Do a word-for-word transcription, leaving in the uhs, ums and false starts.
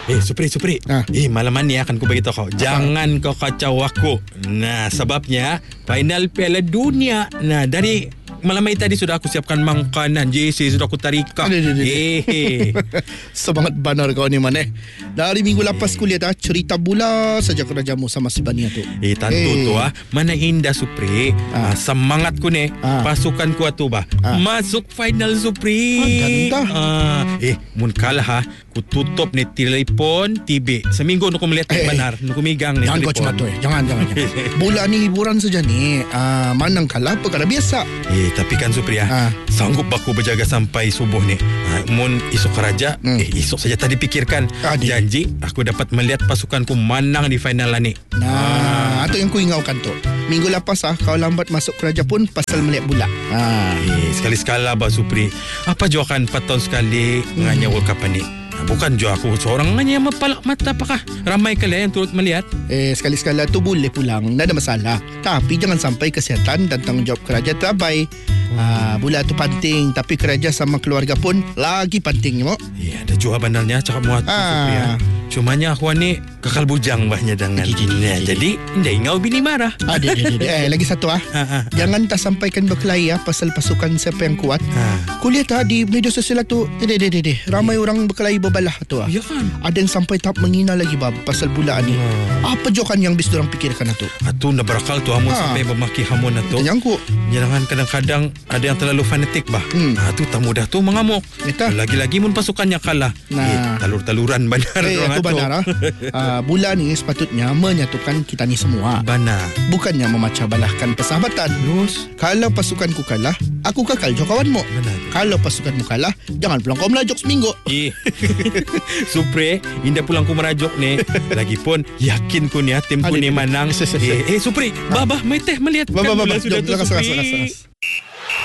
Eh, Supri, Supri. Ah. Eh, malaman ni akan ku beritahu kau. Jangan kau kacau aku. Nah, sebabnya final Piala Dunia. Nah, dari malam ini tadi sudah aku siapkan makanan. J C sudah aku tarikan. Aduh, aduh, aduh. Eh, Semangat banar kau ni man eh. Dari minggu lepas kuliah dah cerita bula saja kena jamu sama si Bania tu. eh tentu Eh. tu ah. Mana indah Supri. Ah. Ah. Semangatku ni. Ah. Pasukan ku tu bah. Ah. Masuk final Supri. Ah, ganda. Ah. Eh, mun kalah ha. Ku tutup ni telefon T B. Seminggu aku melihat Eh, eh. benar. Aku megang ni Jangan kau telefon. cuma tu eh. Jangan, jangan, jangan. Bola ni hiburan saja ni. Ah, manang kalah perkara biasa. Eh, tapi kan Supriya, Ah. sanggup aku berjaga sampai subuh ni. Ah, mun esok raja, Hmm. eh esok saja tadi pikirkan. Ah, di- Janji aku dapat melihat pasukanku menang di final lah ni. Nah, atau yang ku ingaukan tu. Minggu lepas ah kau lambat masuk kerja pun pasal melihat bola. Ah. Eh, sekali-sekala bah Supri. Apa jua kan empat tahun sekali hmm. nganya World Cup ni. Ah, bukan jua aku seorang nganya mapalak mata apakah. Ramai kali yang turut melihat. Eh, sekali-sekala tu boleh pulang. Tak ada masalah. Tapi jangan sampai kesihatan dan tanggungjawab kerja terabai. Ah, bola tu penting. Tapi kerja sama keluarga pun lagi penting. Mo. Ya, ada jua benarnya cakap muat tu Ah. Supriya. Cumanya aku ni kekal bujang bahnya dengan. Ya, jadi indah ingau bini marah. Ah, dia, dia, dia, dia. Eh, lagi satu ah. Ha, ha. Jangan tak sampaikan berkelahi ah pasal pasukan siapa yang kuat. Ha. Kuliah tadi media sosial tu, eh, deh, deh, deh, deh. Ramai orang berkelahi berbalah tu ah. Ya kan? Ada yang sampai tak menghina lagi bab pasal bola ni. Apa jo kan yang bis dorang pikirkan tu? Atu nak berakal tu hamun Ha. sampai memaki hamun atu. Yang ku. Jangan kadang-kadang ada yang terlalu fanatik bah. Hmm. Ah tu tak mudah tu mengamuk. Eta. Lagi-lagi mun pasukannya kalah. Nah. Eh, talur-taluran benar Eh, orang itu atu. benar ah. Uh, bola ni sepatutnya menyatukan kita ni semua. Benar. Bukannya memecah belahkan persahabatan. Terus Kalau pasukanku kalah, aku kekal jo kawanmu. benar. Kalau pasukanmu kalah, jangan pulang kau melajok seminggu. Eh. Supre, indah pulang ku merajuk ni. Lagipun yakin ku ni ah, tim ku Aduh, ni aduh. menang. Ses, ses, Eh, ses. eh Supri, babah mai teh melihat Bah, bah, bah, bah. sudah Jom, tu lekas, lekas, Supri. lekas, lekas.